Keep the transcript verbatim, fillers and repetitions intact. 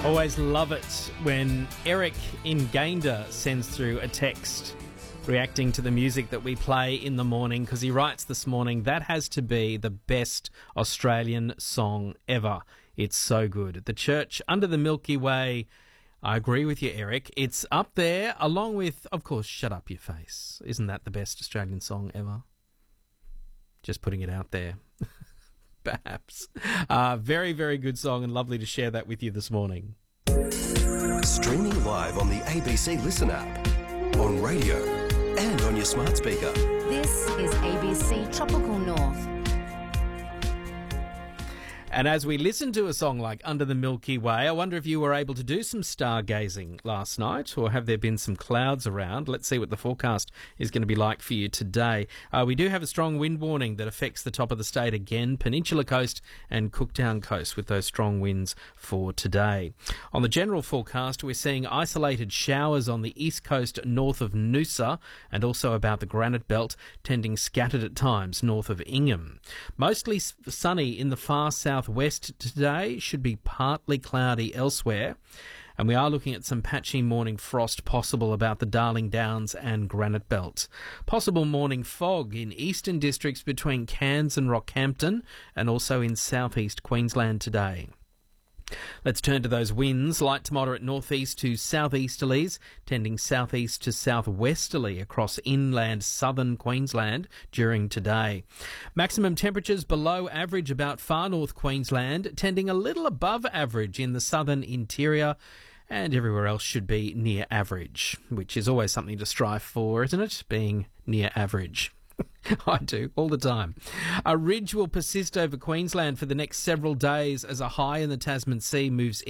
Always love it when Eric in Gayndah sends through a text reacting to the music that we play in the morning, because he writes this morning, that has to be the best Australian song ever. It's so good. The Church Under the Milky Way. I agree with you, Eric. It's up there along with, of course, Shut Up Your Face. Isn't that the best Australian song ever? Just putting it out there. Perhaps. Uh, very, very good song, and lovely to share that with you this morning. Streaming live on the A B C Listen app, on radio and on your smart speaker. This is A B C Tropical North. And as we listen to a song like Under the Milky Way, I wonder if you were able to do some stargazing last night, or have there been some clouds around? Let's see what the forecast is going to be like for you today. Uh, we do have a strong wind warning that affects the top of the state again, Peninsula Coast and Cooktown Coast, with those strong winds for today. On the general forecast, we're seeing isolated showers on the east coast north of Noosa and also about the Granite Belt, tending scattered at times north of Ingham. Mostly sunny in the far south west today, should be partly cloudy elsewhere, and we are looking at some patchy morning frost possible about the Darling Downs and Granite Belt. Possible morning fog in eastern districts between Cairns and Rockhampton, and also in southeast Queensland today. Let's turn to those winds. Light to moderate northeast to southeasterlies, tending southeast to southwesterly across inland southern Queensland during today. Maximum temperatures below average about far north Queensland, tending a little above average in the southern interior, and everywhere else should be near average, which is always something to strive for, isn't it? Being near average. I do, all the time. A ridge will persist over Queensland for the next several days as a high in the Tasman Sea moves